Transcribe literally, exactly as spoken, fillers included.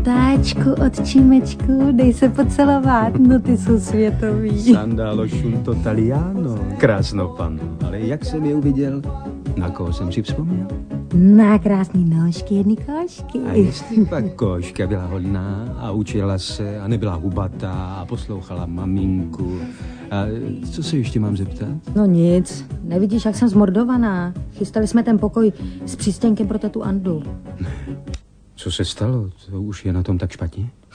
Táčku od Čimečku, dej se pocelovat, no ty jsou světový. Sandalo šunto taliano, krásnou panu. Ale jak jsem je uviděl, na koho jsem si vzpomněl? Na krásný nožky, jedny košky. A jestli pak koška byla hodná a učila se a nebyla hubatá a poslouchala maminku. A co se ještě mám zeptat? No nic, nevidíš, jak jsem zmordovaná. Chystali jsme ten pokoj s přístěnkem pro tetu Andu. Co se stalo? To už je na tom tak špatně?